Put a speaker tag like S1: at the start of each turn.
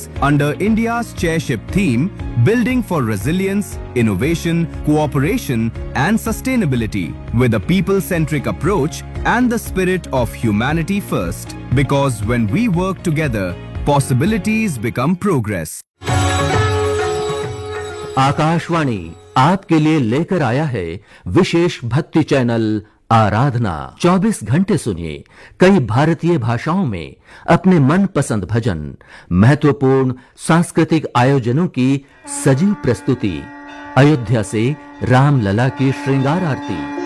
S1: under India's chairship theme, Building for Resilience, Innovation, Cooperation and Sustainability, with a people-centric approach and the spirit of humanity first. Because when we work together, possibilities become progress.
S2: Akashvani आपके लिए लेकर आया है विशेष भक्ति channel आराधना। 24 घंटे सुनिए कई भारतीय भाषाओं में अपने मनपसंद भजन, महत्वपूर्ण सांस्कृतिक आयोजनों की सजीव प्रस्तुति, अयोध्या से रामलला की श्रृंगार आरती।